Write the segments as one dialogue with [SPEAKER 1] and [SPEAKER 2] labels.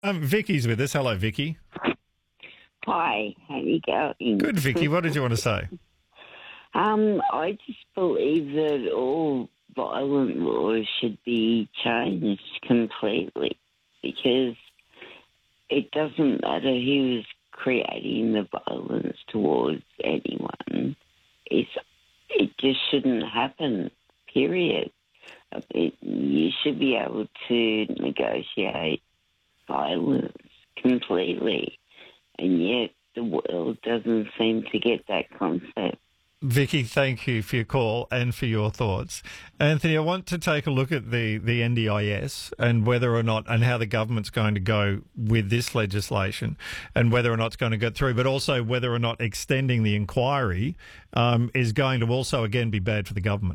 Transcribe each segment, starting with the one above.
[SPEAKER 1] Vicky's with us. Hello, Vicky.
[SPEAKER 2] Hi, how you going?
[SPEAKER 1] Good, Vicky. What did you want to say?
[SPEAKER 2] I just believe that all violent laws should be changed completely because it doesn't matter who's creating the violence towards anyone. It just shouldn't happen, period. You should be able to negotiate violence completely, and yet the world doesn't seem to get that concept.
[SPEAKER 1] Vicky, thank you for your call and for your thoughts. Anthony, I want to take a look at the NDIS and whether or not, and how the government's going to go with this legislation and whether or not it's going to go through, but also whether or not extending the inquiry is going to also, again, be bad for the government.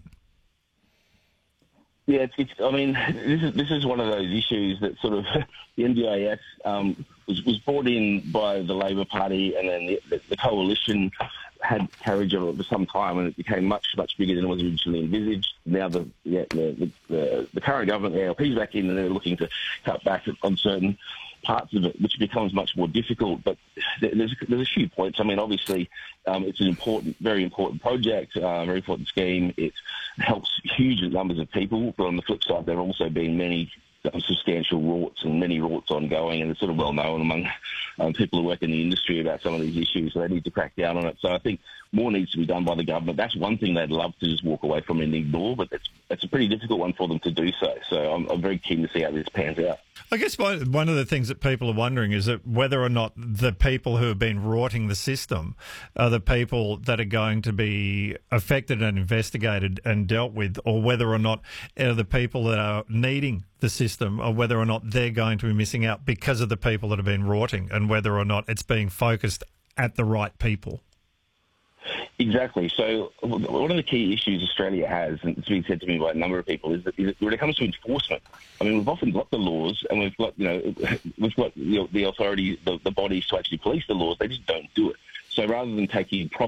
[SPEAKER 3] Yeah, I mean, this is one of those issues that sort of the NDIS was brought in by the Labor Party, and then the coalition had carriage on it for some time, and it became much bigger than it was originally envisaged. Now the current government, the ALP's back in, and they're looking to cut back on certain parts of it, which becomes much more difficult. But there's a few points. I mean, obviously, it's an important, very important project, very important scheme. It helps huge numbers of people, but on the flip side, there have also been many substantial rorts and many rorts ongoing, and it's sort of well known among people who work in the industry about some of these issues, so they need to crack down on it. So I think more needs to be done by the government. That's one thing they'd love to just walk away from and ignore, but it's a pretty difficult one for them to do so. So I'm very keen to see how this pans out.
[SPEAKER 1] I guess one of the things that people are wondering is that whether or not the people who have been rorting the system are the people that are going to be affected and investigated and dealt with, or whether or not the people that are needing the system, or whether or not they're going to be missing out because of the people that have been rorting, and whether or not it's being focused at the right people.
[SPEAKER 3] Exactly. So one of the key issues Australia has, and it's been said to me by a number of people, is that when it comes to enforcement, I mean, we've often got the laws, and we've got the authority, the bodies to actually police the laws. They just don't do it. So rather than taking